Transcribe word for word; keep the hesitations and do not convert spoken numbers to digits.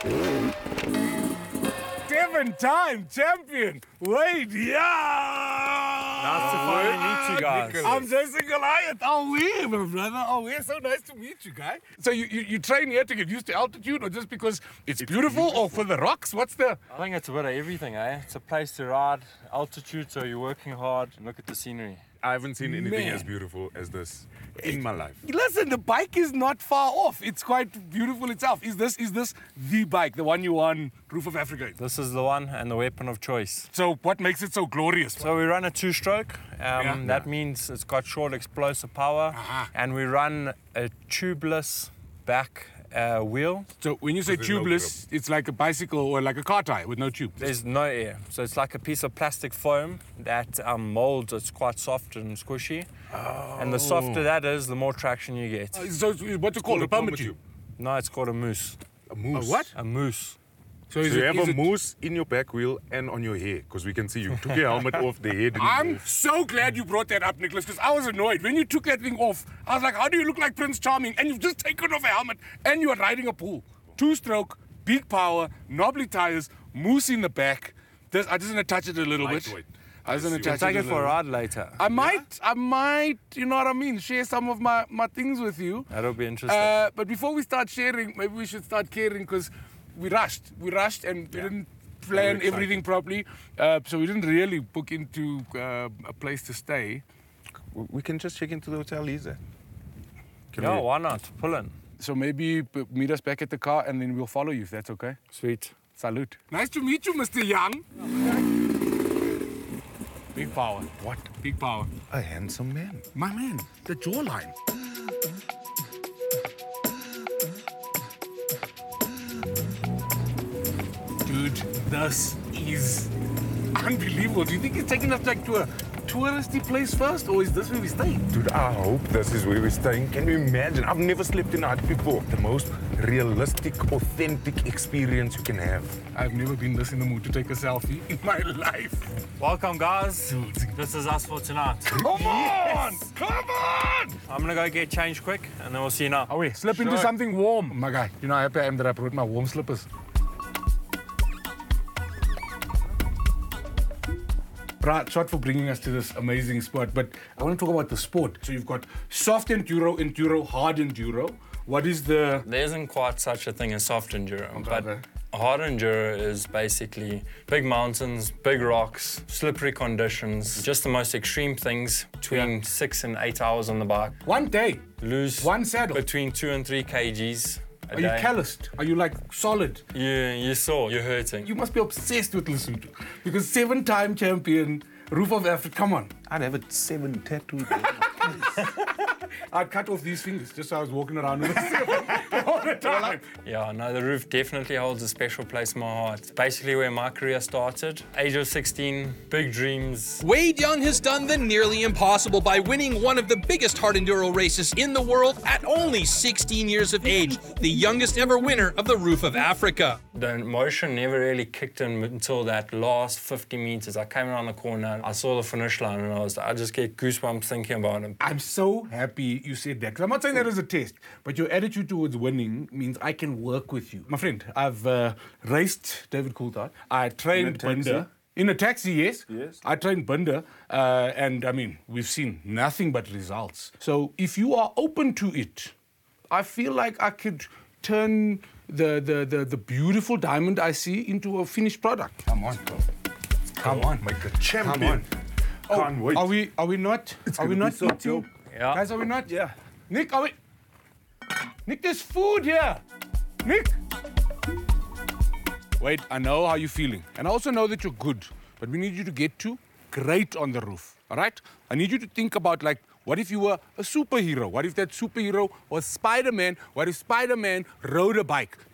Seven-time champion, Wade, yeah! Nice to finally meet you guys. I'm Jason Goliath. Oh, we, my brother. Oh, we're so nice to meet you, guy. So you, you, you train here to get used to altitude, or just because it's, it's beautiful, beautiful, or for the rocks? What's the... I think it's a bit of everything, eh? It's a place to ride, altitude, so you're working hard, and look at the scenery. I haven't seen anything Man. as beautiful as this in my life. Listen, the bike is not far off. It's quite beautiful itself. Is this is this the bike, the one you won Roof of Africa? This is the one and the weapon of choice. So what makes it so glorious? So we run a two-stroke. Um, Yeah. that means it's got short explosive power. Uh-huh. And we run a tubeless back uh, wheel. So when you say There's no tubeless, it's like a bicycle or like a car tire with no tube. There's no air. So it's like a piece of plastic foam that um, molds. It's quite soft and squishy. Oh. And the softer that is, the more traction you get. So what's it called? A perma tube? No, it's called a moose. A moose. A what? A moose. So, So is you it, have is a it- moose in your back wheel and on your hair, because we can see you took your helmet off, the hair didn't I'm move. so glad you brought that up, Nicholas, because I was annoyed. When you took that thing off, I was like, how do you look like Prince Charming? And you've just taken off a helmet and you are riding a pool. Two-stroke, big power, knobbly tires, moose in the back. This, I just want to touch it a little bit. Lightweight. I just want to You touch Take it it a for a little ride later. I might, I might, you know what I mean, share some of my, my things with you. That'll be interesting. Uh, but before we start sharing, maybe we should start caring, because we rushed. We rushed and we didn't plan excited. everything properly. Uh, so we didn't really book into uh, a place to stay. We- We can just check into the hotel, Lisa. Can yeah, we- why not? Pull in. So maybe p- meet us back at the car and then we'll follow you, if that's okay. Sweet. Salute. Nice to meet you, Mister Young. Big power. What? Big power. A handsome man. My man, the jawline. Dude, this is unbelievable. Do you think he's taking us like to a touristy place first, or is this where we stay? Dude, I hope this is where we're staying. Can you imagine? I've never slept in a hut before. The most realistic, authentic experience you can have. I've never been this in the mood to take a selfie in my life. Welcome, guys. This is us for tonight. Come on! Come on! I'm gonna go get changed quick, and then we'll see you now. Oh wait, slip into Sure. something warm. My guy, you know how happy I am that I brought my warm slippers. Brad, shot for bringing us to this amazing spot, but I want to talk about the sport. So you've got soft enduro, enduro, hard enduro. What is the... There isn't quite such a thing as soft enduro, Okay. but hard enduro is basically big mountains, big rocks, slippery conditions, just the most extreme things, between Yeah. six and eight hours on the bike. One day, Lose one saddle. between two and three kgs a Are you day. calloused? Are you like solid? You, you saw, you're hurting. You must be obsessed with Lesotho. Because seven-time champion, Roof of Africa, come on. I'd have a seven tattooed. I'd cut off these fingers just so I was walking around with a seven all the time. Yeah, no, the roof definitely holds a special place in my heart. It's basically where my career started. Age of sixteen, big dreams. Wade Young has done the nearly impossible by winning one of the biggest hard enduro races in the world at only sixteen years of age, the youngest ever winner of the Roof of Africa. The emotion never really kicked in until that last fifty meters. I came around the corner, I saw the finish line, and I was, I just get goosebumps thinking about it. I'm so happy you said that, because I'm not saying that as a test, but your attitude towards winning means I can work with you. My friend, I've uh, raced David Coulthard. I trained taxi? Binder. In a taxi, yes. Yes. I trained Binder, uh, and I mean, we've seen nothing but results. So if you are open to it, I feel like I could turn the, the, the, the beautiful diamond I see into a finished product. Come on. Come on. Make a champion. Come on. Can't wait. Are we, are we not? It's are we gonna not be so eating? dope. Yeah. Guys, are we not? Yeah. Nick, are we? Nick, there's food here. Nick. Wait, I know how you're feeling. And I also know that you're good. But we need you to get to great on the roof. All right? I need you to think about, like, what if you were a superhero? What if that superhero was Spider-Man? What if Spider-Man rode a bike?